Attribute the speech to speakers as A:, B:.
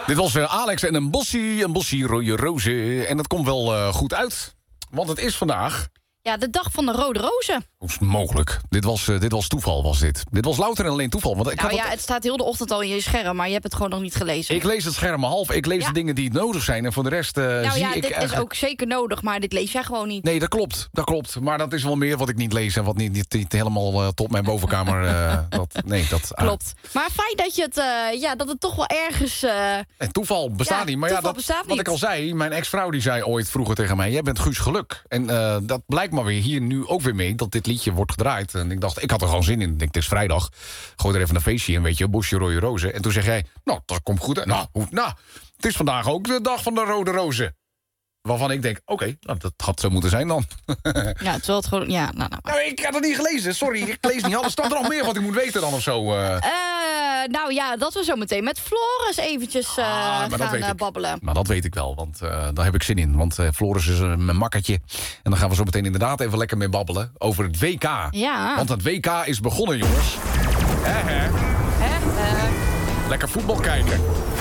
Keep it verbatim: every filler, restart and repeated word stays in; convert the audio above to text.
A: Dit was uh, Alex en een bossie, een bossie rode rozen. En dat komt wel uh, goed uit. Want het is vandaag...
B: Ja, de dag van de rode rozen.
A: Hoe is het mogelijk? Dit was, uh, dit was toeval, was dit. Dit was louter en alleen toeval. Want ik
B: nou
A: had
B: ja,
A: het...
B: het staat heel de ochtend al in je scherm, maar je hebt het gewoon nog niet gelezen.
A: Ik lees het scherm maar half. Ik lees
B: ja.
A: de dingen die nodig zijn. En voor de rest uh,
B: nou
A: zie
B: ja,
A: ik...
B: dit
A: eigenlijk...
B: is ook zeker nodig, maar dit lees jij gewoon niet.
A: Nee, dat klopt. Dat klopt. Maar dat is wel meer wat ik niet lees en wat niet, niet, niet helemaal uh, tot mijn bovenkamer... Uh, dat, nee, dat... Uh...
B: Klopt. Maar fijn dat, je het, uh, ja, dat het toch wel ergens... Uh...
A: En toeval bestaat
B: ja,
A: niet. Maar ja, dat,
B: bestaat
A: wat
B: niet.
A: ik al zei, mijn ex-vrouw die zei ooit vroeger tegen mij... jij bent Guus Geluk. En uh, dat blijkt maar weer hier nu ook weer mee... dat dit liedje wordt gedraaid. En ik dacht, ik had er gewoon zin in. Ik denk, het is vrijdag. Gooi er even een feestje in, weet je. Bosje rode rozen. En toen zeg jij, nou, dat komt goed uit. Nou, hoe, nou, het is vandaag ook de dag van de rode rozen. Waarvan ik denk, oké, okay, nou, dat had zo moeten zijn dan.
B: Ja, terwijl het gewoon... Ja, nou, nou.
A: nou, ik had het niet gelezen. Sorry, ik lees niet alles. Staat er nog meer wat ik moet weten dan of zo? Uh...
B: Uh, nou ja, dat we zo meteen met Floris eventjes uh,
A: ah, gaan
B: uh, babbelen.
A: Maar dat weet ik wel, want uh, daar heb ik zin in. Want uh, Floris is uh, mijn makkertje. En dan gaan we zo meteen inderdaad even lekker mee babbelen over het W K.
B: Ja.
A: Want het W K is begonnen, jongens. He, he.
B: He, he.
A: Lekker voetbal kijken.